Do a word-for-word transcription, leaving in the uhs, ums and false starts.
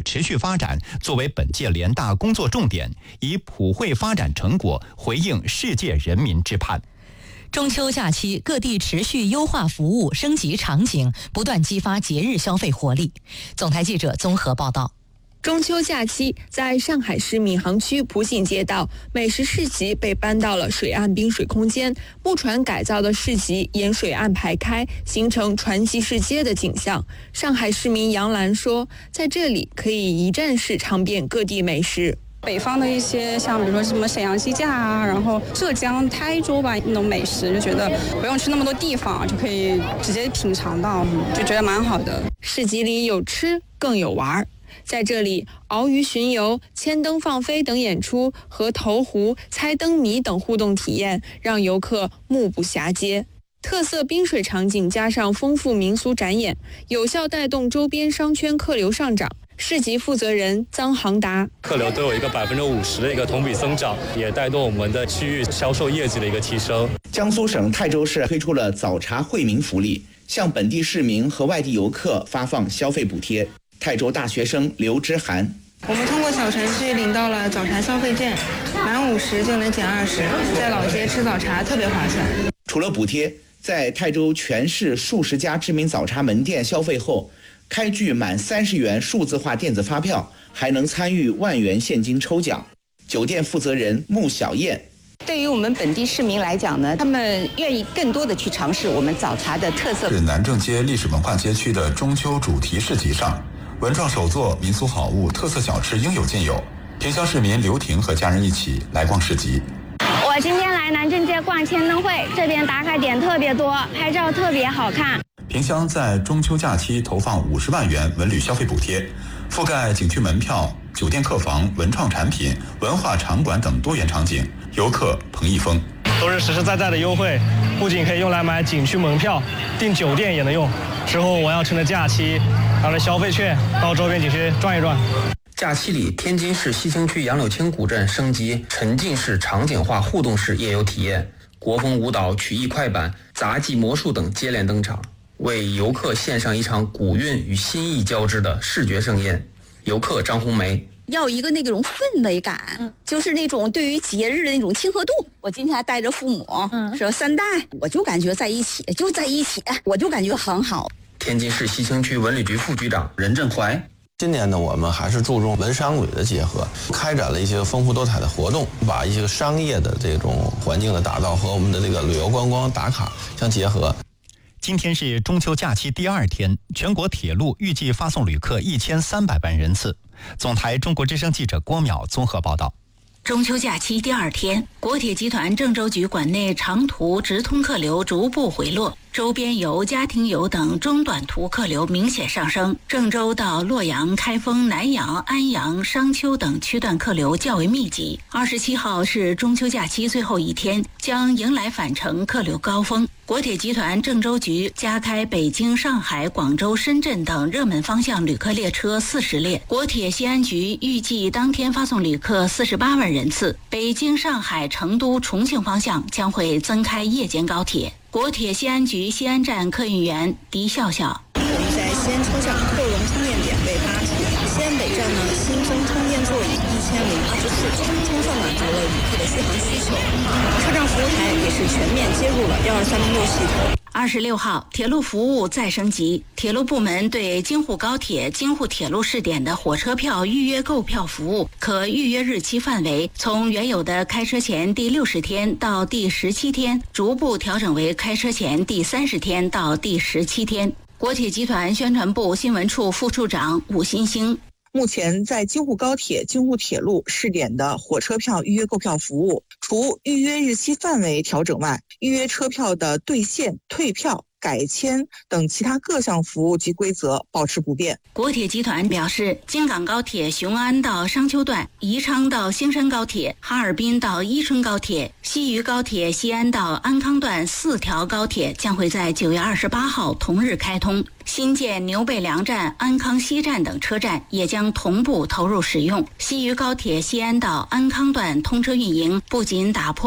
持续发展作为本届联大工作重点，以普惠发展成果回应世界人民之盼。 中秋假期，各地持续优化服务、升级场景，不断激发节日消费活力。总台记者综合报道。 中秋假期，在上海市闵行区普信街道，美食市集被搬到了水岸滨水空间，木船改造的市集沿水岸排开，形成传奇市街的景象。上海市民杨澜说，在这里可以一站式尝遍各地美食。 北方的一些像比如说什么沈阳鸡架啊，然后浙江台州吧那种美食，就觉得不用去那么多地方就可以直接品尝到，就觉得蛮好的。 市集里有吃更有玩，在这里鳌鱼巡游、千灯放飞等演出和投壶、猜灯谜等互动体验，让游客目不暇接。特色滨水场景加上丰富民俗展演，有效带动周边商圈客流上涨。市集负责人臧航达， 客流都有一个百分之五十的一个同比增长，也带动我们的区域销售业绩的一个提升。 江苏省泰州市推出了早茶惠民福利，向本地市民和外地游客发放消费补贴。泰州大学生刘之涵， 我们通过小程序领到了早茶消费券，满五十就能减二十，在老街吃早茶特别划算。 除了补贴，在泰州全市数十家知名早茶门店消费后，开具满三十元数字化电子发票，还能参与万元现金抽奖。酒店负责人穆小燕， 对于我们本地市民来讲呢，他们愿意更多的去尝试我们早茶的特色。 是南正街历史文化街区的中秋主题市集上，文创手作、民俗好物、特色小吃应有尽有。萍乡市民刘婷和家人一起来逛市集。 我今天来南正街逛千灯会，这边打卡点特别多，拍照特别好看。 萍乡在中秋假期投放五十万元文旅消费补贴，覆盖景区门票、酒店客房、文创产品、文化场馆等多元场景。游客彭一峰， 都是实实在在的优惠，不仅可以用来买景区门票，订酒店也能用。之后我要趁着假期，拿着消费券到周边景区转一转。 假期里，天津市西青区杨柳青古镇升级沉浸式场景化互动式夜游体验，国风舞蹈、曲艺快板、杂技魔术等接连登场，为游客献上一场古韵与新意交织的视觉盛宴。游客张红梅， 要一个那种氛围感，嗯、就是那种对于节日的那种亲和度。我今天还带着父母，嗯，说三代，我就感觉在一起，就在一起，我就感觉很好。 天津市西青区文旅局副局长任振怀， 今年呢，我们还是注重文商旅的结合，开展了一些丰富多彩的活动，把一些商业的这种环境的打造和我们的这个旅游观光打卡相结合。 今天是中秋假期第二天，全国铁路预计发送旅客一千三百万人次。总台中国之声记者郭淼综合报道。 中秋假期第二天，国铁集团郑州局管内长途直通客流逐步回落，周边游、家庭游等中短途客流明显上升。郑州到洛阳、开封、南阳、安阳、商丘等区段客流较为密集。二十七号是中秋假期最后一天，将迎来返程客流高峰。国铁集团郑州局加开北京、上海、广州、深圳等热门方向旅客列车四十列。国铁西安局预计当天发送旅客四十八万人次。北京、上海、成都、重庆方向将会增开夜间高铁。国铁西安局西安站客运员狄笑笑， 我们在西安车站扩容充电点为八处，西安北站呢新增充电座椅一千零二十四个，充分满足了旅客的续航需求。车站服务台也是全面接入了幺二三零六系统。 二十六号，铁路服务再升级，铁路部门对京沪高铁、京沪铁路试点的火车票预约购票服务，可预约日期范围从原有的开车前第六十天到第十七天，逐步调整为开车前第三十天到第十七天。国铁集团宣传部新闻处副处长武新兴。 目前在京沪高铁、京沪铁路试点的火车票预约购票服务，除预约日期范围调整外，预约车票的兑现、退票、改签等其他各项服务及规则保持不变。 国铁集团表示，京港高铁雄安到商丘段、宜昌到兴山高铁、哈尔滨到伊春高铁、西渝高铁西安到安康段四条高铁将会在九月二十八号同日开通。新建牛背梁站、安康西站等车站也将同步投入使用。西渝高铁西安到安康段通车运营，不仅打破